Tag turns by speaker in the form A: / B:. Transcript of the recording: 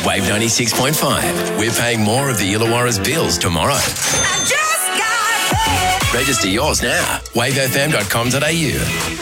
A: Wave 96.5. We're paying more of the Illawarra's bills tomorrow.
B: I just got paid.
A: Register yours now. wavefm.com.au.